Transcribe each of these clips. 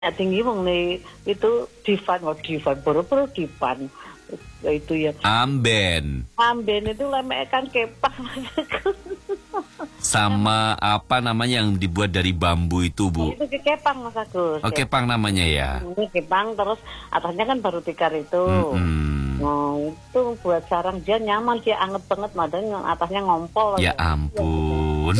tinggi wong itu divan boro-boro divan itu ya. Amben Itu lemekan kepang. sama apa namanya yang dibuat dari bambu itu, Bu? Itu kepang Mas Agus. Oh, kepang namanya ya. Ini kepang terus atasnya kan baru tikar itu. Nah, itu buat sarang dia nyaman, dia anget banget, madanya yang atasnya ngompol. Ya ampun.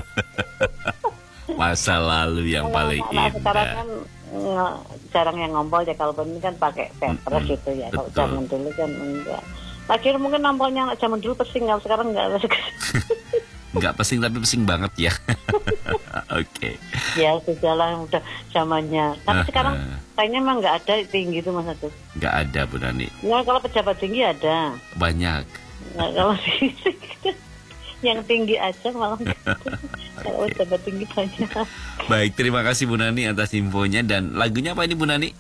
Masa lalu yang paling indah. Sekarang kan jarang yang ngompol ya, kalau ini kan pakai pampers gitu ya. Kalau zaman dulu kan enggak. Akhirnya mungkin nampolnya zaman dulu pesing, kalau sekarang enggak. Enggak pesing tapi pesing banget ya. Oke. Ya sudahlah, udah zamannya. Tapi sekarang kayaknya emang enggak ada tinggi itu Mas Agus. Enggak ada, Bu Nani. Nah, kalau pejabat tinggi ada. Banyak. Nah, kalau yang tinggi aja malah gitu. Kalau pejabat tinggi banyak. Baik, terima kasih Bu Nani atas infonya. Dan lagunya apa ini, Bu Nani?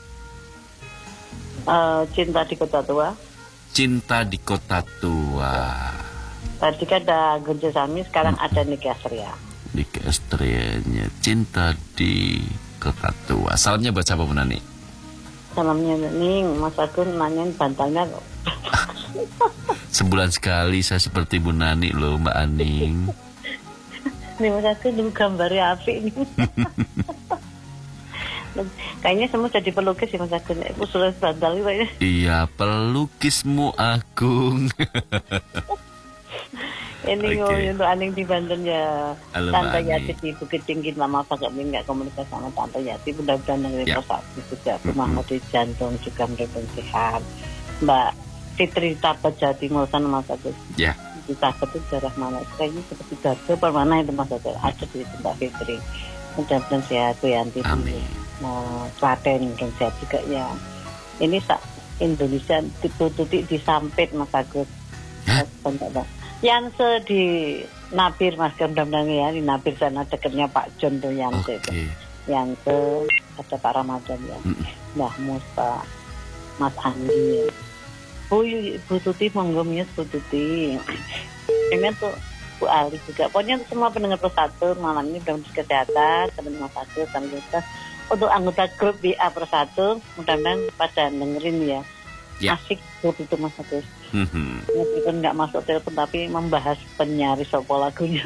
Cinta di Kota Tua. Cinta di Kota Tua. Tadi kan ada Gunjo Sami, sekarang ada Niki Astria. Niki Astrianya Cinta di Kota Tua. Salamnya buat siapa, Bu Nani? Salamnya Ning, Mas Agun nanyain bantalnya kok. Sebulan sekali saya seperti Bu Nani loh, Mbak Aning. Nih Mas Agun dulu gambarnya apik nih. Kayaknya semua jadi pelukis ya Mas Agun. Usulan bantal itu. Iya, pelukismu Agung. Ini untuk Aning di Banten ya. Halo, Tante Yati di Bukit Tinggi, lama agak nggak komunikasi sama Tante Yati. Mudah-mudahan dengerin persatu juga. Rumah di jantung juga mereka sehat. Mbak Fitri Tabat Jati Mulsan Mas Agus. Ya. Di Tabat itu daerah mana? Kayaknya seperti Gardo, permana itu Mas Agus. Ada di Mbak Fitri. Mudah-mudahan sehat Bu Yanti. Amin. Klaten dan sehat juga ya. Ini Indonesia tutik disampit Mas Agus. Yang di Nabir Mas, mudah-mudahan ya di Nabir sana dekatnya Pak John tuh yang yang ada Pak Ramadan ya, Mbah Musta, Mas Andi, Bu Tuti monggo mius Bu Tuti, ini tuh Bu Ali juga, pokoknya semua pendengar Persatu malam ini mudah-mudahan kesehatan, teman Mas Agus, kita untuk anggota grup WA Persatu mudah-mudahan pada dengerin ya. Asik grup itu Mas Agus. Meskipun nggak masuk telepon tapi membahas penyaris sopo lagunya.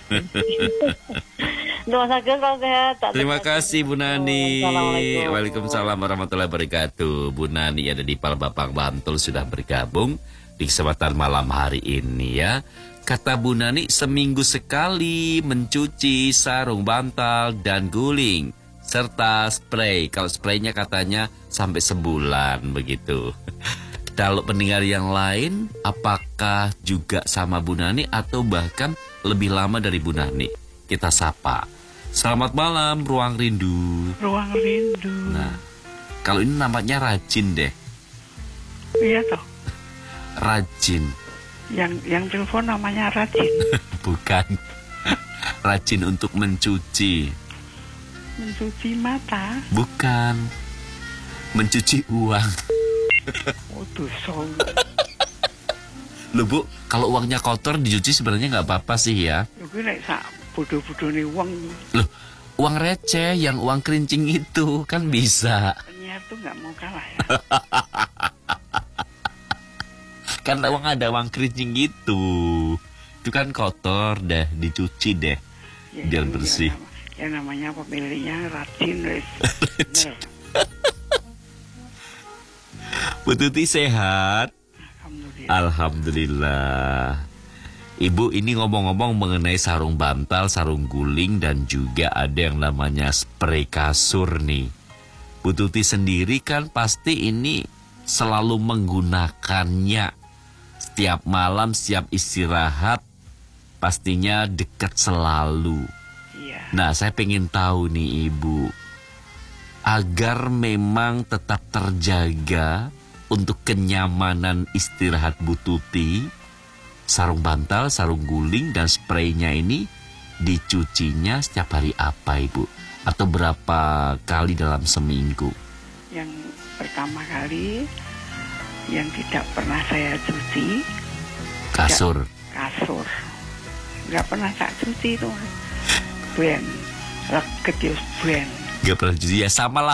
Mas Agus, sehat. Terima kasih Bu Nani. Waalaikumsalam warahmatullahi wabarakatuh. Bu Nani ada di Palembang Bantul sudah bergabung di kesempatan malam hari ini ya. Kata Bu Nani seminggu sekali mencuci sarung bantal dan guling serta spray. Kalau spraynya katanya sampai sebulan begitu. Kalau pendengar yang lain, apakah juga sama Bu Nani atau bahkan lebih lama dari Bu Nani? Kita sapa. Selamat malam, Ruang Rindu. Ruang Rindu. Nah, kalau ini namanya rajin deh. Iya toh. Rajin. Yang telepon namanya rajin. Bukan. Rajin untuk mencuci. Mencuci mata. Bukan. Mencuci uang. Waduh, Loh Bu, kalau uangnya kotor dicuci sebenarnya nggak apa-apa sih ya. Gue nek sak bodoh-bodoh nih uang. Loh, uang receh yang uang kerincing itu kan bisa. Penyiar tuh nggak mau kalah ya. Kan uang ada uang kerincing gitu. Itu kan kotor deh, dicuci deh. Ya, biar bersih. Ya namanya pemiliknya rajin wes. Bu Tuti sehat? Alhamdulillah. Ibu ini ngomong-ngomong mengenai sarung bantal, sarung guling dan juga ada yang namanya spray kasur nih. Bu Tuti sendiri kan pasti ini selalu menggunakannya. Setiap malam, setiap istirahat pastinya dekat selalu. Iya. Nah, saya pengen tahu nih Ibu, agar memang tetap terjaga untuk kenyamanan istirahat Bu Tuti, sarung bantal, sarung guling, dan spraynya ini dicucinya setiap hari apa Ibu? Atau berapa kali dalam seminggu? Yang pertama kali yang tidak pernah saya cuci kasur. Nggak pernah tak cuci itu. Ben, raket ya ben. Gak pernah cuci ya, sama lah